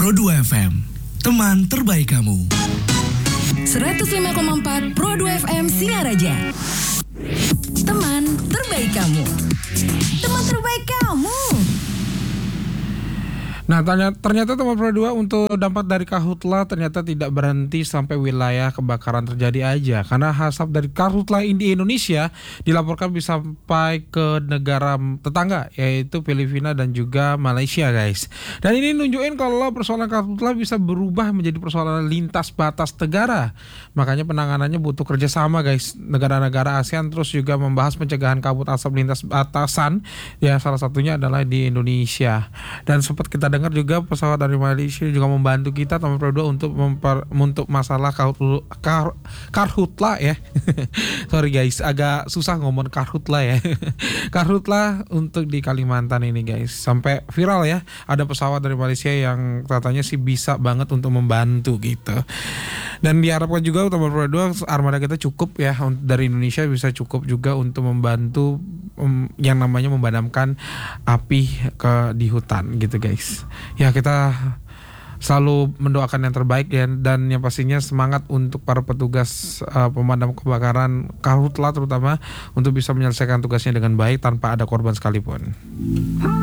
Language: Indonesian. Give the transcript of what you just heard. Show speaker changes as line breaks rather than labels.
Pro2 FM, teman terbaik kamu.
105,4 Pro2 FM Singaraja. Teman terbaik kamu. Teman terbaik kamu.
Nah, ternyata teman Pro2 untuk dampak dari karhutlah ternyata tidak berhenti sampai wilayah kebakaran terjadi aja. Karena asap dari karhutlah di Indonesia dilaporkan bisa sampai ke negara tetangga, yaitu Filipina dan juga Malaysia, guys. Dan ini nunjukin kalau persoalan karhutlah bisa berubah menjadi persoalan lintas batas negara. Makanya penanganannya butuh kerjasama, guys. Negara-negara ASEAN terus juga membahas pencegahan kabut asap lintas batasan. Ya, salah satunya adalah di Indonesia. Dan sempat kita dengar juga pesawat dari Malaysia juga membantu kita teman Pro2 untuk masalah karhutlah ya. Sorry guys, agak susah ngomong karhutlah ya. Karhutlah untuk di Kalimantan ini, guys. Sampai viral ya, ada pesawat dari Malaysia yang katanya sih bisa banget untuk membantu gitu. Dan diharapkan juga teman Pro2 armada kita cukup ya, dari Indonesia bisa cukup juga untuk membantu yang namanya memadamkan api di hutan gitu, guys. Ya, kita selalu mendoakan yang terbaik ya, dan yang pastinya semangat untuk para petugas pemadam kebakaran karhutlah terutama untuk bisa menyelesaikan tugasnya dengan baik tanpa ada korban sekalipun.